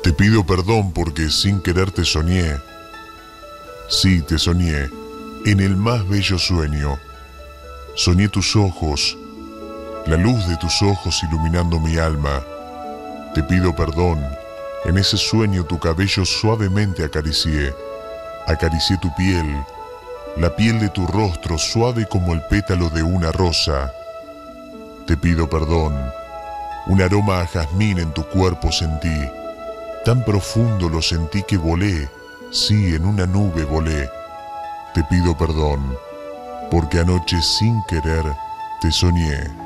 Te pido perdón porque sin querer te soñé. Sí, te soñé, en el más bello sueño. Soñé tus ojos, la luz de tus ojos iluminando mi alma. Te pido perdón, en ese sueño tu cabello suavemente acaricié. Acaricié tu piel, la piel de tu rostro suave como el pétalo de una rosa. Te pido perdón, un aroma a jazmín en tu cuerpo sentí. Tan profundo lo sentí que volé, sí, en una nube volé. Te pido perdón, porque anoche sin querer te soñé.